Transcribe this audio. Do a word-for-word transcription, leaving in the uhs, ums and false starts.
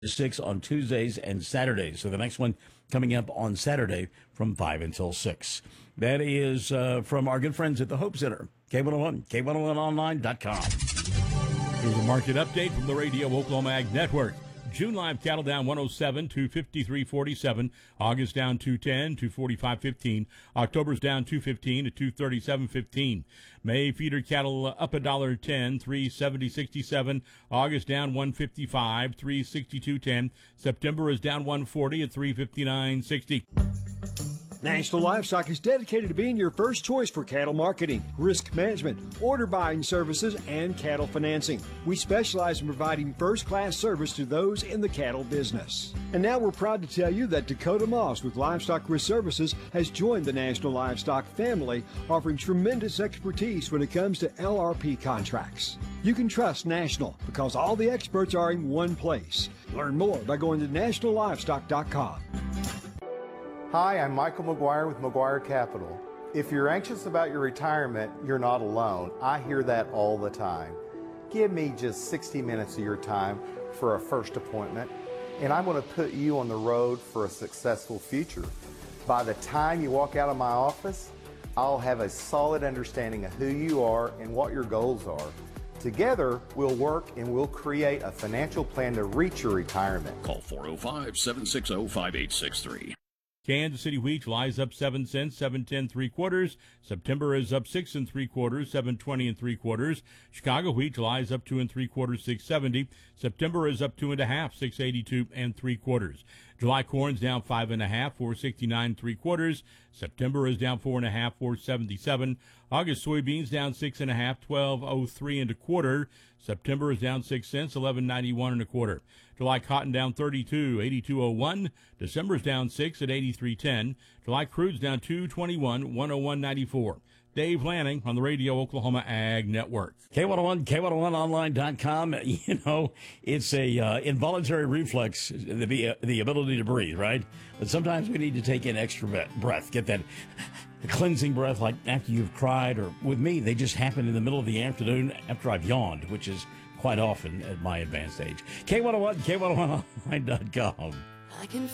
six on Tuesdays and Saturdays. So the next one coming up on Saturday from five until six. That is uh, from our good friends at the Hope Center. K one oh one, K one oh one online dot com. Here's a market update from the Radio Oklahoma Ag Network. June live cattle down one oh seven to fifty-three forty-seven. August down two ten to forty-five fifteen. October's down two fifteen to two thirty-seven fifteen. May feeder cattle up a dollar ten, three seventy sixty-seven. August down one fifty-five, three sixty-two ten. September is down one forty at three fifty-nine sixty. National Livestock is dedicated to being your first choice for cattle marketing, risk management, order buying services, and cattle financing. We specialize in providing first-class service to those in the cattle business. And now we're proud to tell you that Dakota Moss with Livestock Risk Services has joined the National Livestock family, offering tremendous expertise when it comes to L R P contracts. You can trust National because all the experts are in one place. Learn more by going to national livestock dot com. Hi, I'm Michael McGuire with McGuire Capital. If you're anxious about your retirement, you're not alone. I hear that all the time. Give me just sixty minutes of your time for a first appointment, and I'm going to put you on the road for a successful future. By the time you walk out of my office, I'll have a solid understanding of who you are and what your goals are. Together, we'll work and we'll create a financial plan to reach your retirement. Call four oh five, seven six zero, five eight six three. Kansas City wheat lies up seven cents, seven ten three quarters. September is up six and three quarters, seven twenty and three quarters. Chicago wheat lies up two and three quarters, six seventy. September is up two and a half, six eighty two and three quarters. July corn's down five and a half, four sixty nine three quarters. September is down four and a half, four seventy seven. August soybeans down six and a half, twelve oh three and a quarter. September is down six cents, eleven ninety one and a quarter. July cotton down thirty-two, eighty-two oh one. December's down six at eighty-three ten. July crude's down two twenty-one, one oh one ninety-four. Dave Lanning on the Radio Oklahoma Ag Network. K one oh one, K one oh one online dot com. You know, it's a uh, involuntary reflex, the the ability to breathe, right? But sometimes we need to take in extra breath, get that cleansing breath, like after you've cried, or with me, they just happen in the middle of the afternoon after I've yawned, which is quite often at my advanced age. K one oh one, K one oh one online dot com. I can